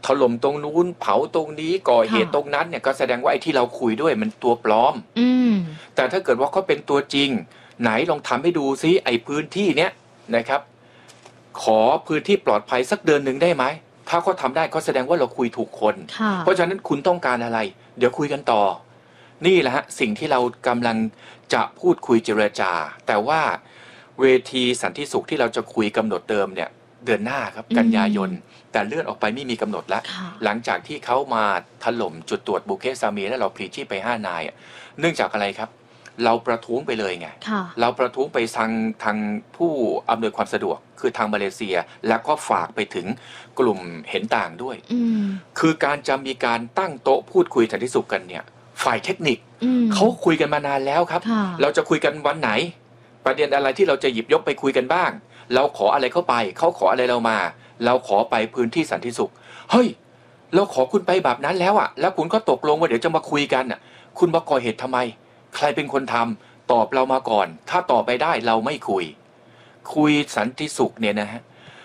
ถล่มตรงนู้นเผาตรงนี้ก่อเหตุตรงนั้นเนี่ยก็แสดงว่าไอ้ที่เราคุยด้วยมันตัวปลอมแต่ถ้าเกิดว่าเขาเป็นตัวจริงไหนลองทำให้ดูซิไอ้พื้นที่เนี้ยนะครับขอพื้นที่ปลอดภัยสักเดือนหนึ่งได้ไหมถ้าเขาทำได้ก็แสดงว่าเราคุยถูกคนเพราะฉะนั้นคุณต้องการอะไรเดี๋ยวคุยกันต่อนี่แหละฮะสิ่งที่เรากำลังจะพูดคุยเจรจาแต่ว่าเวทีสันติสุขที่เราจะคุยกำหนดเดิมเนี่ยเดือนหน้าครับกันยายนแต่เลื่อนออกไปไม่มีกำหนดแล้วหลังจากที่เขามาถล่มจุดตรวจบุเคซามีและเราพลีชีพไป5 นายเนื่องจากอะไรครับเราประท้วงไปเลยไงเราประท้วงไปทางผู้อำนวยความสะดวกคือทางมาเลเซียแล้วก็ฝากไปถึงกลุ่มเห็นต่างด้วยคือการจะมีการตั้งโต๊ะพูดคุยสันติสุขกันเนี่ยฝ่ายเทคนิคเขาคุยกันมานานแล้วครับเราจะคุยกันวันไหนประเด็นอะไรที่เราจะหยิบยกไปคุยกันบ้างเราขออะไรเข้าไปเขาขออะไรเรามาเราขอไปพื้นที่สันติสุขเฮ้ยเราขอคุณไปแบบนั้นแล้วแล้วคุณก็ตกลงว่าเดี๋ยวจะมาคุยกันคุณมาก่อเหตุทำไมใครเป็นคนทำตอบเรามาก่อนถ้าตอบไปได้เราไม่คุยสันติสุขเนี่ยนะฮะ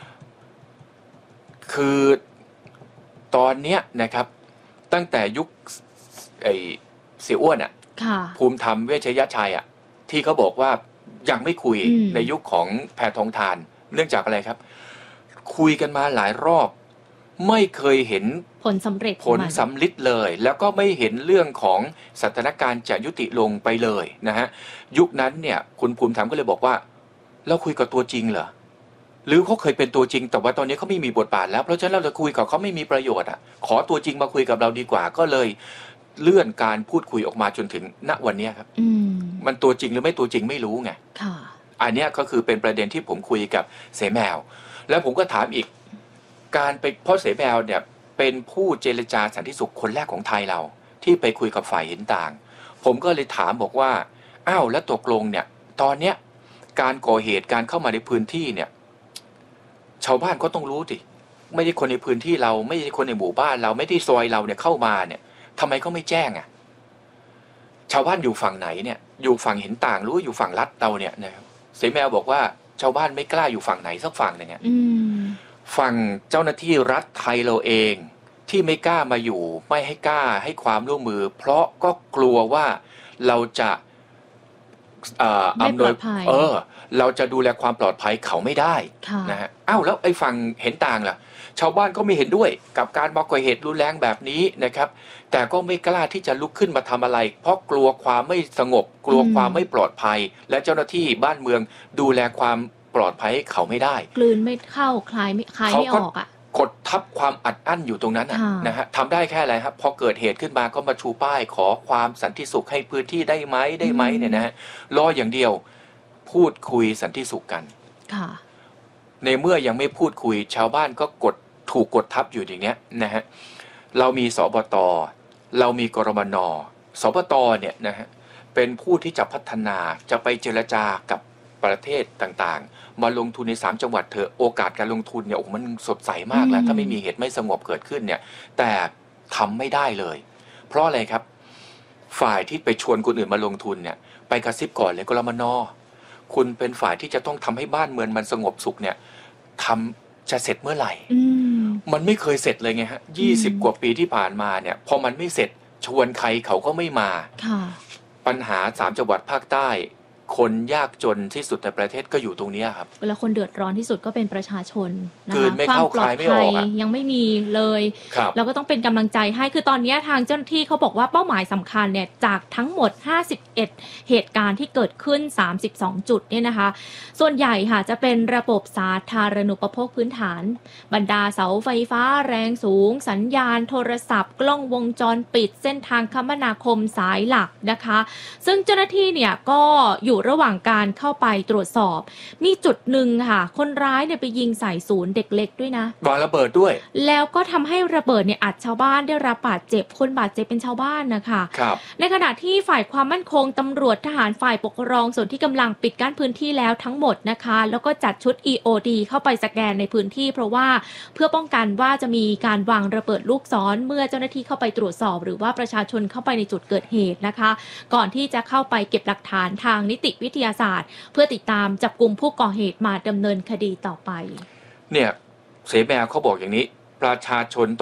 คือตอนเนี้ยนะครับตั้งแต่ยุคเสียอ้วนภูมิธรรมเวชยชัยที่เขาบอกว่ายังไม่คุยในยุคของแพทองธารเนื่องจากอะไรครับคุยกันมาหลายรอบไม่เคยเห็นผลสำเร็จเลยแล้วก็ไม่เห็นเรื่องของสถานการณ์จะยุติลงไปเลยนะฮะยุคนั้นเนี่ยคุณภูมิธรรมก็เลยบอกว่าเราคุยกับตัวจริงเหรอหรือเขาเคยเป็นตัวจริงแต่ว่าตอนนี้เขาไม่มีบทบาทแล้วเพราะฉะนั้นเราจะคุยกับเขาไม่มีประโยชน์ขอตัวจริงมาคุยกับเราดีกว่าก็เลยเลื่อนการพูดคุยออกมาจนถึงณวันนี้ครับมันตัวจริงหรือไม่ตัวจริงไม่รู้ไงอันนี้ก็คือเป็นประเด็นที่ผมคุยกับเสแมวแล้วผมก็ถามอีกการไปเพราะเสแมวเนี่ยเป็นผู้เจรจาสันติสุขคนแรกของไทยเราที่ไปคุยกับฝ่ายเห็นต่างผมก็เลยถามบอกว่าอ้าวแล้วตกลงเนี่ยตอนเนี้ยการก่อเหตุการเข้ามาในพื้นที่เนี่ยชาวบ้านก็ต้องรู้สิไม่ได้คนในพื้นที่เราไม่ได้คนในหมู่บ้านเราไม่ได้ซอยเราเนี่ยเข้ามาเนี่ยทำไมเขาไม่แจ้งชาวบ้านอยู่ฝั่งไหนเนี่ยอยู่ฝั่งเห็นต่างหรืออยู่ฝั่งรัฐเราเนี่ยนะครับเสแมวบอกว่าชาวบ้านไม่กล้าอยู่ฝั่งไหนสักฝั่งหนึ่งฝั่งเจ้าหน้าที่รัฐไทยเราเองที่ไม่กล้ามาอยู่ไม่ให้กล้าให้ความร่วมมือเพราะก็กลัวว่าเราจะอำนวยเราจะดูแลความปลอดภัยเขาไม่ได้นะฮะอ้าวแล้วไอ้ฝั่งเห็นต่างล่ะชาวบ้านก็ไม่เห็นด้วยกับการก่อเหตุรุนแรงแบบนี้นะครับแต่ก็ไม่กล้าที่จะลุกขึ้นมาทำอะไรเพราะกลัวความไม่สงบกลัวความไม่ปลอดภัยและเจ้าหน้าที่บ้านเมืองดูแลความปลอดภัยให้เขาไม่ได้กลืนไม่เข้าคลายไม่ออกกดทับความอัดอั้นอยู่ตรงนั้นนะฮะทำได้แค่อะไรครับพอเกิดเหตุขึ้นมาก็มาชูป้ายขอความสันติสุขให้พื้นที่ได้ไหมเนี่ยนะฮะรออย่างเดียวพูดคุยสันติสุขกันในเมื่อยังไม่พูดคุยชาวบ้านก็ถูกกดทับอยู่อย่างเนี้ยนะฮะเรามีสบต.เรามีกรมน.สบต.เนี่ยนะฮะเป็นผู้ที่จะพัฒนาจะไปเจรจากับประเทศต่างๆมาลงทุนใน3 จังหวัดเถอะโอกาสการลงทุนเนี่ยมันสดใสมากแล้วถ้าไม่มีเหตุไม่สงบเกิดขึ้นเนี่ยแต่ทำไม่ได้เลยเพราะอะไรครับฝ่ายที่ไปชวนคนอื่นมาลงทุนเนี่ยไปกระซิบก่อนเลยกรมน.คุณเป็นฝ่ายที่จะต้องทำให้บ้านเมืองมันสงบสุขเนี่ยจะเสร็จเมื่อไหร่มันไม่เคยเสร็จเลยไงฮะ20 กว่าปีที่ผ่านมาเนี่ยพอมันไม่เสร็จชวนใครเขาก็ไม่มาปัญหา3 จังหวัดภาคใต้คนยากจนที่สุดในประเทศก็อยู่ตรงนี้ครับเวลาคนเดือดร้อนที่สุดก็เป็นประชาชนนะคะความปลอดภัยยังไม่มีเลยแล้วก็ต้องเป็นกำลังใจให้คือตอนนี้ทางเจ้าหน้าที่เขาบอกว่าเป้าหมายสำคัญเนี่ยจากทั้งหมด51เหตุการณ์ที่เกิดขึ้น32จุดเนี่ยนะคะส่วนใหญ่ค่ะจะเป็นระบบสาธารณูปโภคพื้นฐานบรรดาเสาไฟฟ้าแรงสูงสัญญาณโทรศัพท์กล้องวงจรปิดเส้นทางคมนาคมสายหลักนะคะซึ่งเจ้าหน้าที่เนี่ยก็อยู่ระหว่างการเข้าไปตรวจสอบมีจุดหนึ่งค่ะคนร้ายเนี่ยไปยิงใส่ศูนย์เด็กเล็กด้วยนะวางระเบิดด้วยแล้วก็ทำให้ระเบิดเนี่ยอัดชาวบ้านได้รับบาดเจ็บคนบาดเจ็บเป็นชาวบ้านนะคะในขณะที่ฝ่ายความมั่นคงตำรวจทหารฝ่ายปกครองส่วนที่กำลังปิดกั้นพื้นที่แล้วทั้งหมดนะคะแล้วก็จัดชุด EOD เข้าไปสแกนในพื้นที่เพราะว่าเพื่อป้องกันว่าจะมีการวางระเบิดลูกซ้อนเมื่อเจ้าหน้าที่เข้าไปตรวจสอบหรือว่าประชาชนเข้าไปในจุดเกิดเหตุนะคะก่อนที่จะเข้าไปเก็บหลักฐานทางนิติวิทยาศาสตร์เพื่อติดตามจับกุมผู้ก่อเหตุมาดำเนินคดีต่อไปเนี่ยเสแมวเขาบอกอย่างนี้ประชาชน